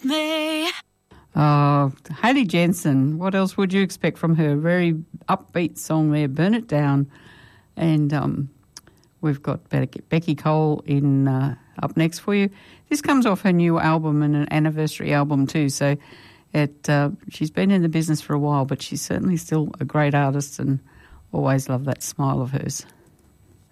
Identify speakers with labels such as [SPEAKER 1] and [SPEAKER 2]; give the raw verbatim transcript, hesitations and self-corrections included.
[SPEAKER 1] me.
[SPEAKER 2] Oh, Hayley Jensen, what else would you expect from her? Very upbeat song there, Burn It Down. And um, we've got Becky Cole in uh, up next for you. This comes off her new album and an anniversary album too, so it uh, she's been in the business for a while, but she's certainly still a great artist and always love that smile of hers.